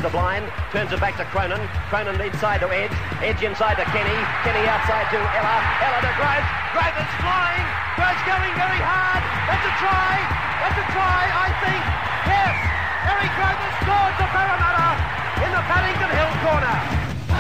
the blind, turns it back to Cronin. Cronin inside to Edge. Edge inside to Kenny. Kenny outside to Ella. Ella to Groves. Groves is flying. Groves going very hard. That's a try. That's a try, I think. Yes. Eric Groves scores for Parramatta in the Paddington Hill corner.